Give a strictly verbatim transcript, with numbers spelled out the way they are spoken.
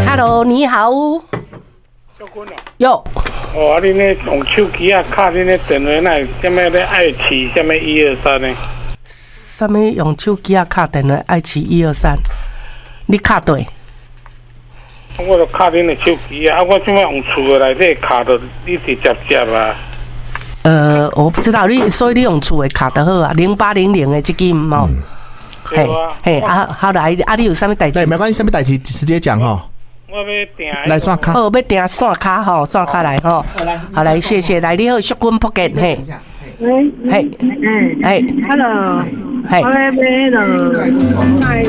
Hello， 你好。有。 哦，啊，你呢用手机啊，卡你呢电话那什么咧爱起什么一二三呢？ 什么用手机啊卡电话爱起一二三？你卡对？ 我都卡恁的手机啊，啊，我怎么用厝的内底卡到你直接接啊？ 呃，我不知道你，所以你用厝的卡就好啊，零八零零的这个嘛。嗯嘿， 嘿，啊，好来，啊，你有啥物代志？ 对，没关系，啥物代志直接讲吼。 我要订来刷卡。 哦，要订刷卡吼，刷卡来吼。好来，谢谢，来，你好，淑君福建，嘿。 喂。 嘿。 嗯。 嘿。 Hello。 嘿。 我要买了。